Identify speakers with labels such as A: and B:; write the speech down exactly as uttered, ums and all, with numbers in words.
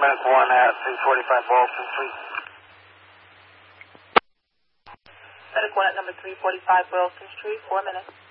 A: minutes one at three forty-five Boylston Street.
B: Medic one at number three forty-five Boylston Street, four minutes.